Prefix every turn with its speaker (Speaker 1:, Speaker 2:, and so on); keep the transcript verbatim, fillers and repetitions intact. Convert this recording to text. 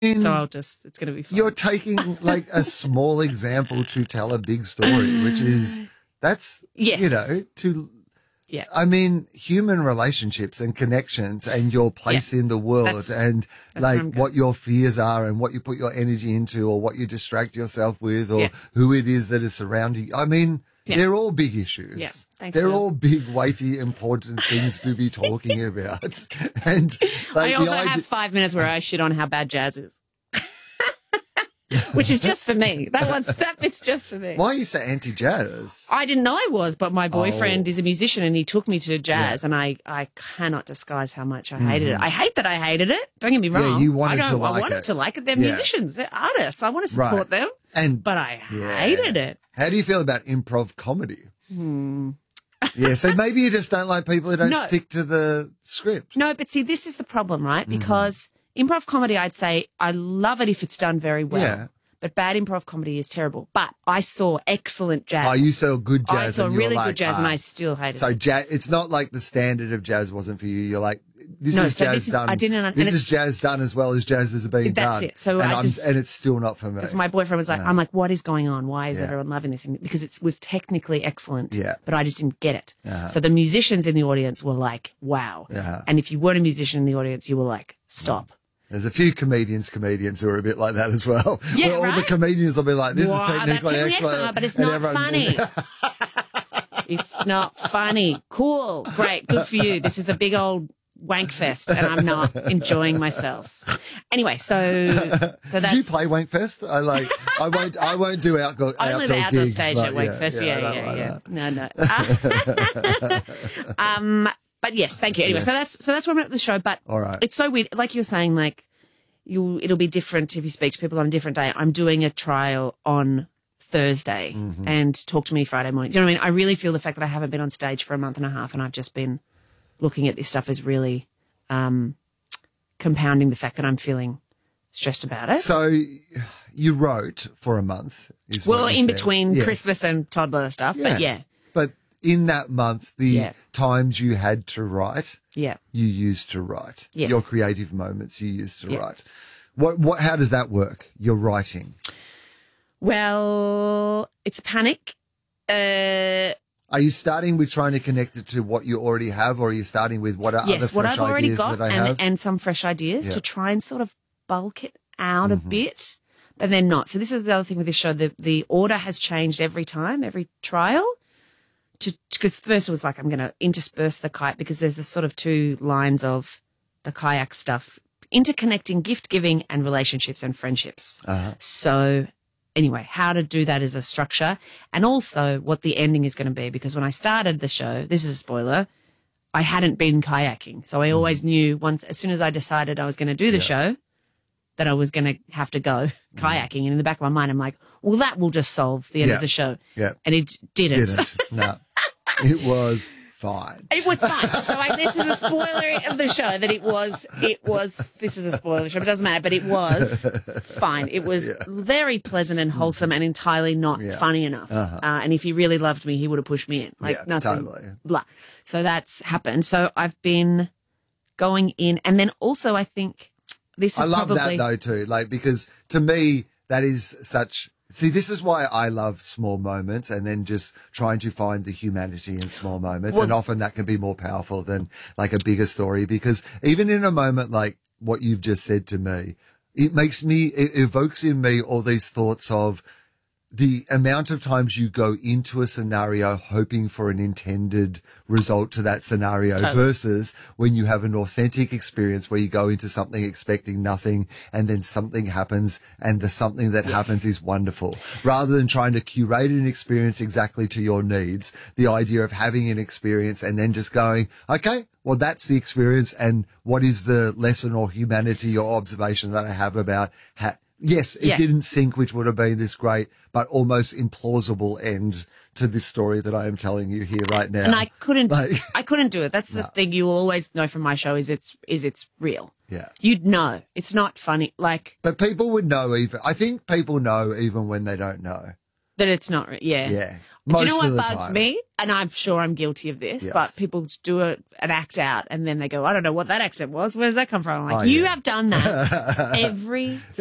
Speaker 1: So I'll just, it's going to be fun.
Speaker 2: You're taking like a small example to tell a big story, which is, that's,
Speaker 1: yes.
Speaker 2: you know, to,
Speaker 1: yeah.
Speaker 2: I mean, human relationships and connections and your place yeah. in the world
Speaker 1: that's,
Speaker 2: and
Speaker 1: that's
Speaker 2: like what your fears are and what you put your energy into or what you distract yourself with or
Speaker 1: yeah.
Speaker 2: who it is that is surrounding you. I mean, yeah. they're all big issues.
Speaker 1: Yeah. Thanks,
Speaker 2: they're
Speaker 1: Phil.
Speaker 2: all big, weighty, important things to be talking about. And like,
Speaker 1: I also
Speaker 2: the idea-
Speaker 1: have five minutes where I shit on how bad jazz is. Which is just for me. That one's that bit's just for me.
Speaker 2: Why are you so anti-jazz?
Speaker 1: I didn't know I was, but my boyfriend
Speaker 2: oh.
Speaker 1: is a musician and he took me to jazz, yeah. and I, I cannot disguise how much I hated mm-hmm. it. I hate that I hated it. Don't get me wrong.
Speaker 2: Yeah, you wanted
Speaker 1: I
Speaker 2: to like
Speaker 1: I wanted
Speaker 2: it.
Speaker 1: to like it. They're
Speaker 2: yeah.
Speaker 1: musicians. They're artists. I want to support
Speaker 2: right.
Speaker 1: them.
Speaker 2: And
Speaker 1: but I
Speaker 2: yeah.
Speaker 1: hated it.
Speaker 2: How do you feel about improv comedy?
Speaker 1: Hmm.
Speaker 2: Yeah, so maybe you just don't like people who don't
Speaker 1: no.
Speaker 2: stick to the script.
Speaker 1: No, but see, this is the problem, right? Because mm-hmm. improv comedy, I'd say I love it if it's done very well.
Speaker 2: Yeah.
Speaker 1: But bad improv comedy is terrible. But I saw excellent jazz.
Speaker 2: Oh, you saw good jazz.
Speaker 1: I saw
Speaker 2: and
Speaker 1: really
Speaker 2: like,
Speaker 1: good jazz,
Speaker 2: ah.
Speaker 1: and I still hated
Speaker 2: so
Speaker 1: it. So
Speaker 2: jazz, it's not like the standard of jazz wasn't for you. You're like, this
Speaker 1: no,
Speaker 2: is
Speaker 1: so
Speaker 2: jazz
Speaker 1: this is,
Speaker 2: done.
Speaker 1: I didn't.
Speaker 2: This is jazz done as well as jazz is being
Speaker 1: that's
Speaker 2: done.
Speaker 1: That's it. So
Speaker 2: and
Speaker 1: I
Speaker 2: I'm,
Speaker 1: just
Speaker 2: and it's still not for me.
Speaker 1: Because my boyfriend was like,
Speaker 2: no.
Speaker 1: I'm like, what is going on? Why is
Speaker 2: yeah.
Speaker 1: everyone loving this? Because it was technically excellent.
Speaker 2: Yeah.
Speaker 1: But I just didn't get it.
Speaker 2: Uh-huh.
Speaker 1: So the musicians in the audience were like, wow.
Speaker 2: Uh-huh.
Speaker 1: And if you weren't a musician in the audience, you were like, stop.
Speaker 2: There's a few comedians, comedians who are a bit like that as well.
Speaker 1: Yeah,
Speaker 2: Where
Speaker 1: right?
Speaker 2: all the comedians will be like, this
Speaker 1: wow,
Speaker 2: is technically
Speaker 1: that's
Speaker 2: excellent.
Speaker 1: excellent. But it's
Speaker 2: and
Speaker 1: not
Speaker 2: everyone,
Speaker 1: funny. It's not funny. Cool. Great. Good for you. This is a big old wank fest and I'm not enjoying myself. Anyway, so so that's...
Speaker 2: Did you play Wankfest? I like I won't I won't do outdoor
Speaker 1: Only
Speaker 2: outdoor
Speaker 1: the outdoor
Speaker 2: gigs,
Speaker 1: stage
Speaker 2: but
Speaker 1: at Wankfest.
Speaker 2: Yeah,
Speaker 1: Yeah,
Speaker 2: yeah,
Speaker 1: yeah,
Speaker 2: yeah.
Speaker 1: yeah. No, no. um but yes, thank you. Anyway,
Speaker 2: Yes.
Speaker 1: so that's so that's where I'm at the show. But
Speaker 2: all right.
Speaker 1: It's so weird. Like you were saying, like you it'll be different if you speak to people on a different day. I'm doing a trial on Thursday
Speaker 2: mm-hmm.
Speaker 1: and talk to me Friday morning. Do you know what I mean? I really feel the fact that I haven't been on stage for a month and a half and I've just been looking at this stuff is really um, compounding the fact that I'm feeling stressed about it.
Speaker 2: So you wrote for a month. Is
Speaker 1: well,
Speaker 2: what you
Speaker 1: in
Speaker 2: said.
Speaker 1: between
Speaker 2: yes.
Speaker 1: Christmas and toddler stuff,
Speaker 2: yeah.
Speaker 1: but yeah.
Speaker 2: But in that month, the
Speaker 1: yeah.
Speaker 2: times you had to write,
Speaker 1: yeah.
Speaker 2: you used to write.
Speaker 1: Yes.
Speaker 2: Your creative moments you used to
Speaker 1: yeah.
Speaker 2: write. What? What? How does that work? Your writing.
Speaker 1: Well, it's panic. Uh,
Speaker 2: Are you starting with trying to connect it to what you already have, or are you starting with what are
Speaker 1: yes,
Speaker 2: other
Speaker 1: what
Speaker 2: fresh
Speaker 1: I've already
Speaker 2: ideas
Speaker 1: got
Speaker 2: that I
Speaker 1: and,
Speaker 2: have?
Speaker 1: and some fresh ideas
Speaker 2: Yeah.
Speaker 1: to try and sort of bulk it out
Speaker 2: Mm-hmm.
Speaker 1: a bit, but then not. So this is the other thing with this show. The, the order has changed every time, every trial. To Because first it was like, I'm going to intersperse the kite because there's this sort of two lines of the kayak stuff, interconnecting gift giving and relationships and friendships.
Speaker 2: Uh-huh.
Speaker 1: So anyway, how to do that as a structure and also what the ending is going to be. Because when I started the show, this is a spoiler, I hadn't been kayaking. So I always knew once, as soon as I decided I was going to do the
Speaker 2: Yeah.
Speaker 1: show, that I was going to have to go kayaking. And in the back of my mind, I'm like, well, that will just solve the end
Speaker 2: Yeah.
Speaker 1: of the show.
Speaker 2: Yeah.
Speaker 1: And it didn't.
Speaker 2: Didn't. No. It was fine.
Speaker 1: It was fine. So I, this is a spoiler of the show that it was, it was, this is a spoiler of the show, but it doesn't matter, but it was fine. It was
Speaker 2: Yeah.
Speaker 1: very pleasant and wholesome and entirely not
Speaker 2: Yeah.
Speaker 1: funny enough.
Speaker 2: Uh-huh.
Speaker 1: Uh, and if he really loved me, he would have pushed me in. Like
Speaker 2: Yeah,
Speaker 1: nothing.
Speaker 2: totally.
Speaker 1: Blah. So that's happened. So I've been going in. And then also I think this is
Speaker 2: I love
Speaker 1: probably,
Speaker 2: that though too, like because to me that is such. See, this is why I love small moments and then just trying to find the humanity in small moments.
Speaker 1: Well,
Speaker 2: and often that can be more powerful than like a bigger story because even in a moment like what you've just said to me, it makes me, it evokes in me all these thoughts of the amount of times you go into a scenario hoping for an intended result to that scenario
Speaker 1: Totally.
Speaker 2: versus when you have an authentic experience where you go into something expecting nothing and then something happens and the something that
Speaker 1: Yes.
Speaker 2: happens is wonderful. Rather than trying to curate an experience exactly to your needs, the idea of having an experience and then just going, okay, well, that's the experience and what is the lesson or humanity or observation that I have about ha- Yes, it
Speaker 1: Yeah.
Speaker 2: didn't sink, which would have been this great, but almost implausible end to this story that I am telling you here right now.
Speaker 1: and I couldn't,
Speaker 2: Like-
Speaker 1: I couldn't do it. That's the
Speaker 2: No.
Speaker 1: thing you will always know from my show is it's, is it's real.
Speaker 2: Yeah.
Speaker 1: You'd know. It's not funny. Like,
Speaker 2: But people would know even, I think people know even when they don't know.
Speaker 1: that it's not, re- yeah.
Speaker 2: Yeah. Most
Speaker 1: Do you know
Speaker 2: of
Speaker 1: what
Speaker 2: the
Speaker 1: bugs
Speaker 2: time.
Speaker 1: me? And I'm sure I'm guilty of this,
Speaker 2: Yes.
Speaker 1: but people do a, an act out and then they go, I don't know what that accent was. Where does that come from? I'm like,
Speaker 2: Oh,
Speaker 1: you
Speaker 2: yeah.
Speaker 1: have done that every